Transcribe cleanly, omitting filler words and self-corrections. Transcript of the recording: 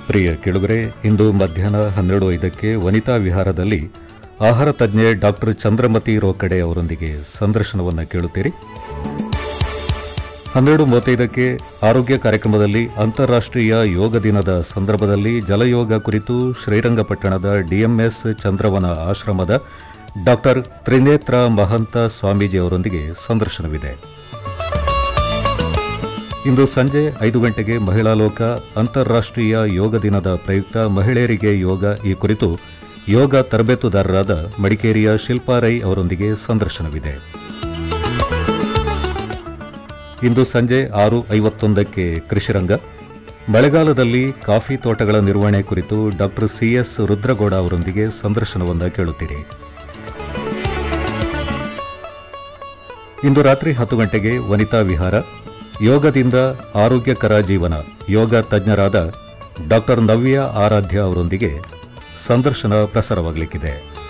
ಪ್ರಿಯ ಕೇಳುಗರೆ, ಇಂದು ಮಧ್ಯಾಹ್ನ 12:05ಕ್ಕೆ ವನಿತಾ ವಿಹಾರದಲ್ಲಿ ಆಹಾರ ತಜ್ಞೆ ಡಾಕ್ಟರ್ ಚಂದ್ರಮತಿ ರೋಕಡೆ ಅವರೊಂದಿಗೆ ಸಂದರ್ಶನವನ್ನು ಕೇಳುತ್ತೀರಿ. 12:35ಕ್ಕೆ ಆರೋಗ್ಯ ಕಾರ್ಯಕ್ರಮದಲ್ಲಿ ಅಂತಾರಾಷ್ಟ್ರೀಯ ಯೋಗ ದಿನದ ಸಂದರ್ಭದಲ್ಲಿ ಜಲಯೋಗ ಕುರಿತು ಶ್ರೀರಂಗಪಟ್ಟಣದ ಡಿಎಂಎಸ್ ಚಂದ್ರವನ ಆಶ್ರಮದ ಡಾಕ್ಟರ್ ತ್ರಿನೇತ್ರ ಮಹಂತ ಸ್ವಾಮೀಜಿ ಅವರೊಂದಿಗೆ ಸಂದರ್ಶನವಿದೆ. ಇಂದು ಸಂಜೆ 5 ಗಂಟೆಗೆ ಮಹಿಳಾ ಲೋಕ ಅಂತಾರಾಷ್ಟ್ರೀಯ ಯೋಗ ದಿನದ ಪ್ರಯುಕ್ತ ಮಹಿಳೆಯರಿಗೆ ಯೋಗ ಈ ಕುರಿತು ಯೋಗ ತರಬೇತುದಾರರಾದ ಮಡಿಕೇರಿಯ ಶಿಲ್ಪಾ ರೈ ಅವರೊಂದಿಗೆ ಸಂದರ್ಶನವಿದೆ. ಇಂದು ಸಂಜೆ 6:51ಕ್ಕೆ ಕೃಷಿರಂಗ ಮಳೆಗಾಲದಲ್ಲಿ ಕಾಫಿ ತೋಟಗಳ ನಿರ್ವಹಣೆ ಕುರಿತು ಡಾಕ್ಟರ್ ಸಿಎಸ್ ರುದ್ರಗೌಡ ಅವರೊಂದಿಗೆ ಸಂದರ್ಶನವನ್ನು ಕೇಳುತ್ತೀರಿ. ಇಂದು ರಾತ್ರಿ 10 ಗಂಟೆಗೆ ವನಿತಾ ವಿಹಾರ ಯೋಗದಿಂದ ಆರೋಗ್ಯಕರ ಜೀವನ ಯೋಗ ತಜ್ಞರಾದ ಡಾಕ್ಟರ್ ನವ್ಯ ಆರಾಧ್ಯ ಅವರೊಂದಿಗೆ ಸಂದರ್ಶನ ಪ್ರಸಾರವಾಗಲಿಕ್ಕಿದೆ.